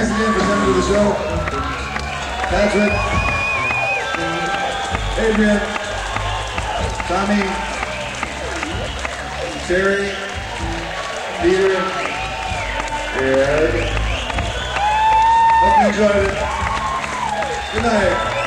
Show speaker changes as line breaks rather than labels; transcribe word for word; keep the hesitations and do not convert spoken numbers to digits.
Thanks again for coming to the show. Patrick, Adrian, Tommy, Terry, Peter, Ed. Hope you enjoyed it. Good night.